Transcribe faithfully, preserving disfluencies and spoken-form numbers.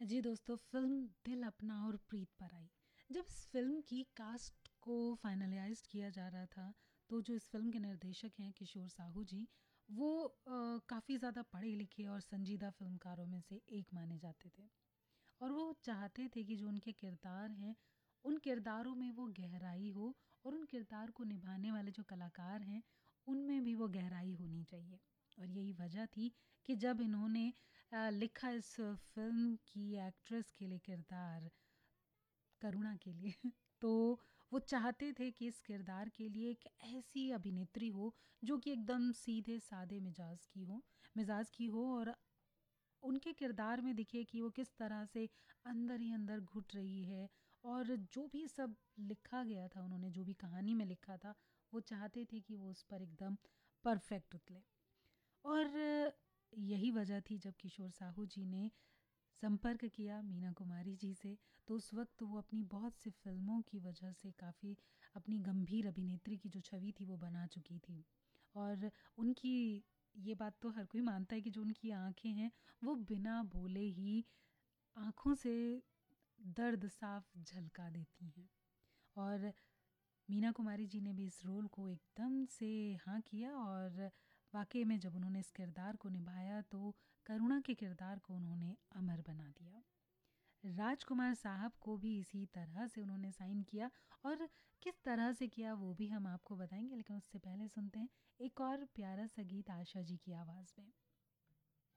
जी दोस्तों, फ़िल्म दिल अपना और प्रीत पर आई। जब इस फ़िल्म की कास्ट को फाइनलाइज़्ड किया जा रहा था, तो जो इस फ़िल्म के निर्देशक हैं किशोर साहू जी, वो अ, काफ़ी ज़्यादा पढ़े-लिखे और संजीदा फ़िल्मकारों में से एक माने जाते थे। और वो चाहते थे कि जो उनके किरदार हैं, उन किरदारों में वो गहराई हो और उन किरदार को निभाने वाले जो कलाकार हैं, उनमें भी वो गहराई होनी चाहिए। और यही वजह थी कि जब इन्होंने अ, लिखा इस फ़िल्म की एक्ट्रेस के लिए किरदार करुणा के लिए तो वो चाहते थे कि इस किरदार के लिए एक ऐसी अभिनेत्री हो जो कि एकदम सीधे साधे मिजाज की हो मिजाज की हो और उनके किरदार में दिखे कि वो किस तरह से अंदर ही अंदर घुट रही है। और जो भी सब लिखा गया था, उन्होंने जो भी कहानी में लिखा था, वो चाहते थे कि वो उस पर एकदम परफेक्ट उतले। और यही वजह थी जब किशोर साहू जी ने संपर्क किया मीना कुमारी जी से, तो उस वक्त वो अपनी बहुत सी फ़िल्मों की वजह से काफ़ी अपनी गंभीर अभिनेत्री की जो छवि थी वो बना चुकी थी। और उनकी ये बात तो हर कोई मानता है कि जो उनकी आँखें हैं, वो बिना बोले ही आँखों से दर्द साफ झलका देती हैं। और मीना कुमारी जी ने भी इस रोल को एकदम से हाँ किया और वाक़ई में जब उन्होंने इस किरदार को निभाया तो करुणा के किरदार को उन्होंने अमर बना दिया। राजकुमार साहब को भी इसी तरह से उन्होंने साइन किया और किस तरह से किया वो भी हम आपको बताएँगे, लेकिन उससे पहले सुनते हैं एक और प्यारा सा गीत आशा जी की आवाज़ में।